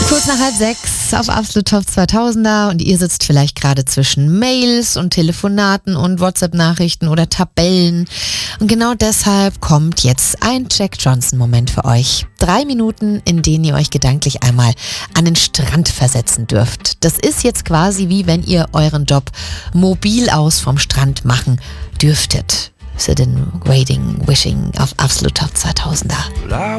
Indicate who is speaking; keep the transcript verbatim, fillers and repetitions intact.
Speaker 1: Kurz nach halb sechs auf Absolut Top zweitausender und ihr sitzt vielleicht gerade zwischen Mails und Telefonaten und WhatsApp-Nachrichten oder Tabellen. Und genau deshalb kommt jetzt ein Jack Johnson-Moment für euch. Drei Minuten, in denen ihr euch gedanklich einmal an den Strand versetzen dürft. Das ist jetzt quasi wie wenn ihr euren Job mobil aus vom Strand machen dürftet. Sit in Waiting, Wishing auf Absolut Top zweitausender.